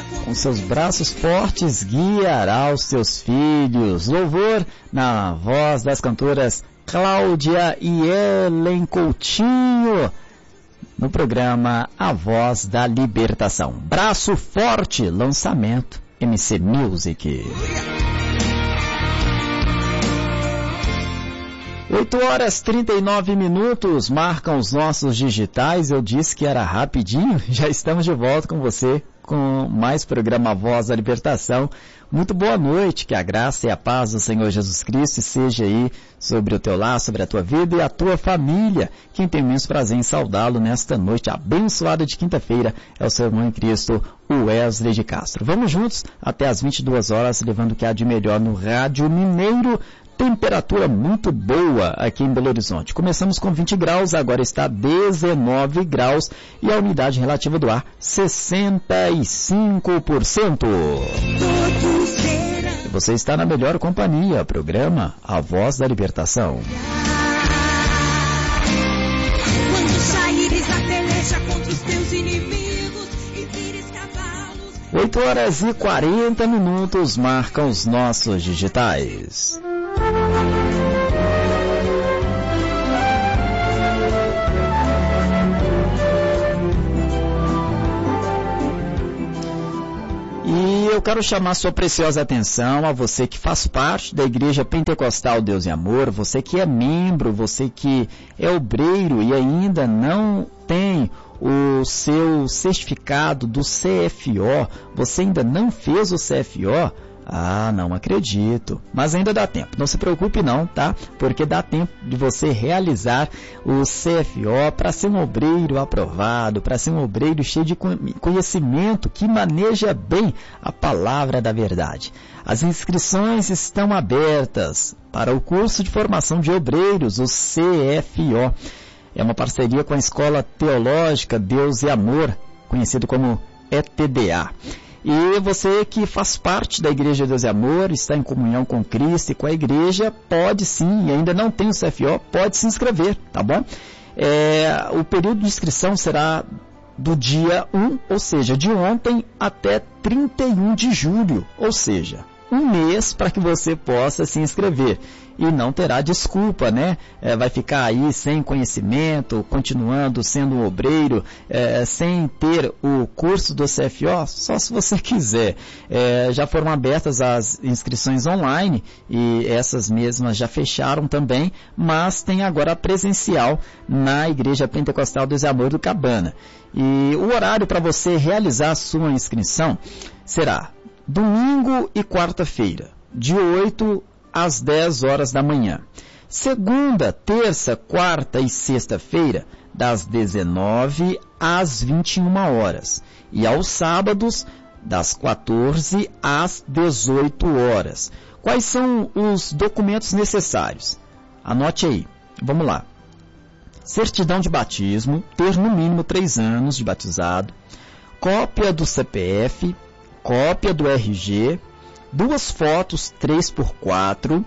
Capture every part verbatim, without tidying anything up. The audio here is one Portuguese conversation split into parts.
Com seus braços fortes guiará os teus filhos. Louvor na voz das cantoras Cláudia e Ellen Coutinho, no programa A Voz da Libertação. Braço Forte, lançamento M C Music. oito horas e trinta e nove minutos, marcam os nossos digitais. Eu disse que era rapidinho, já estamos de volta com você com mais programa Voz da Libertação. Muito boa noite, que a graça e a paz do Senhor Jesus Cristo seja aí sobre o teu lar, sobre a tua vida e a tua família. Quem tem imenso prazer em saudá-lo nesta noite abençoada de quinta-feira é o seu irmão em Cristo, o Wesley de Castro. Vamos juntos até as vinte e duas horas, levando o que há de melhor no Rádio Mineiro. Temperatura muito boa aqui em Belo Horizonte. Começamos com vinte graus, agora está dezenove graus e a umidade relativa do ar sessenta e cinco por cento. E você está na melhor companhia, programa A Voz da Libertação. Quando saíres a peleja contra os teus inimigos e vires cavalos. oito horas e quarenta minutos marcam os nossos digitais. E eu quero chamar sua preciosa atenção a você que faz parte da Igreja Pentecostal Deus e Amor, você que é membro, você que é obreiro e ainda não tem o seu certificado do C F O, você ainda não fez o C F O? Ah, não acredito. Mas ainda dá tempo. Não se preocupe não, tá? Porque dá tempo de você realizar o C F O para ser um obreiro aprovado, para ser um obreiro cheio de conhecimento, que maneja bem a palavra da verdade. As inscrições estão abertas para o curso de formação de obreiros, o C F O. É uma parceria com a Escola Teológica Deus e Amor, conhecido como E T D A. E você que faz parte da Igreja Deus e Amor, está em comunhão com Cristo e com a Igreja, pode sim, e ainda não tem o C F O, pode se inscrever, tá bom? É, o período de inscrição será do dia um, ou seja, de ontem até trinta e um de julho, ou seja, um mês para que você possa se inscrever. E não terá desculpa, né? É, vai ficar aí sem conhecimento, continuando sendo um obreiro, é, sem ter o curso do C F O, só se você quiser. É, já foram abertas as inscrições online e essas mesmas já fecharam também, mas tem agora presencial na Igreja Pentecostal Deus e Amor do Cabana. E o horário para você realizar a sua inscrição será domingo e quarta-feira, de oito às dez horas da manhã. Segunda, terça, quarta e sexta-feira, das dezenove às vinte e uma horas. E aos sábados, das quatorze às dezoito horas. Quais são os documentos necessários? Anote aí. Vamos lá. Certidão de batismo, ter no mínimo três anos de batizado, cópia do C P F, cópia do R G, duas fotos três por quatro,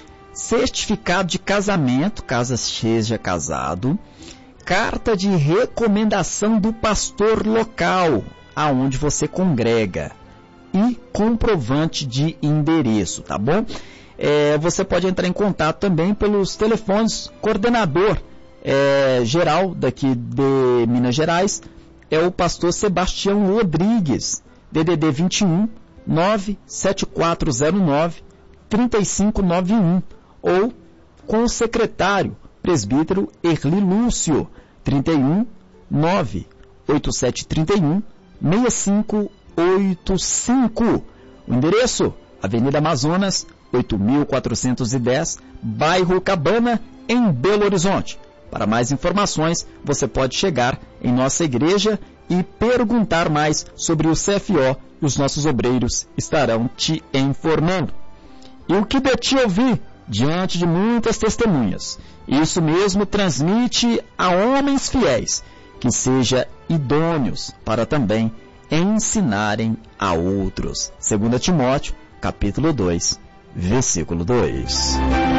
certificado de casamento, caso seja casado, carta de recomendação do pastor local, aonde você congrega, e comprovante de endereço, tá bom? É, você pode entrar em contato também pelos telefones. Coordenador é, geral daqui de Minas Gerais é o pastor Sebastião Rodrigues, D D D vinte e um, nove sete quatro zero nove, três cinco nove um, ou com o secretário, presbítero Erli Lúcio, trinta e um, nove oito sete três um, seis cinco oito cinco. O endereço, Avenida Amazonas, oito mil quatrocentos e dez, bairro Cabana, em Belo Horizonte. Para mais informações, você pode chegar em nossa igreja e perguntar mais sobre o C F O, e os nossos obreiros estarão te informando. E o que de ti ouvi, diante de muitas testemunhas, isso mesmo transmite a homens fiéis, que sejam idôneos para também ensinarem a outros. Segunda Timóteo, capítulo dois, versículo dois.